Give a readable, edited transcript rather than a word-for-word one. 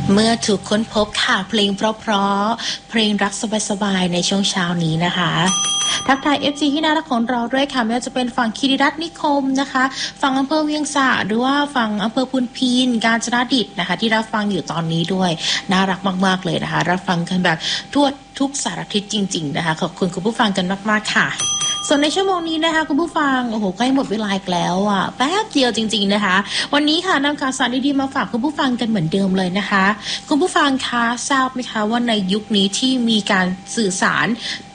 เมื่อถูกค้นพบค่ะเพลงเพราะๆเพลงรักสบายๆในช่วงเช้านี้นะคะทักทาย FC ที่น่ารักของเราด้วยค่ะไม่ว่าจะเป็นฝั่งคีรีรัตน์นิคมนะคะฝั่งอำเภอเวียงสะหรือว่าฝั่งอำเภอพุนพินกาญจนดิตนะคะที่รับฟังอยู่ตอนนี้ด้วยน่ารักมากๆเลยนะคะรับฟังกันแบบทั่วทุกสารทิศจริงๆนะคะขอบคุณคุณผู้ฟังกันมากๆค่ะส่วนในชั่วโมงนี้นะคะคุณผู้ฟังโอ้โหใกล้หมดเวลาอีกแล้วอ่ะแป๊บเดียวจริงๆนะคะวันนี้ค่ะนำข่าวสารดีๆมาฝากคุณผู้ฟังกันเหมือนเดิมเลยนะคะคุณผู้ฟังคะทราบไหมคะว่าในยุคนี้ที่มีการสื่อสาร